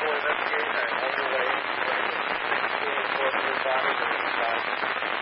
medical investigation. On your way, you were able to see the report of your body that was inside.